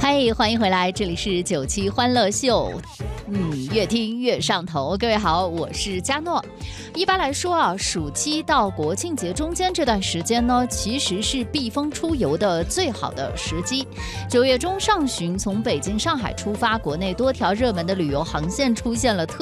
嗨，欢迎回来，这里是97欢乐秀。越听越上头。各位好，我是佳诺。一般来说啊，暑期到国庆节中间这段时间呢，其实是避风出游的最好的时机。9月中上旬，从北京、上海出发，国内多条热门的旅游航线出现了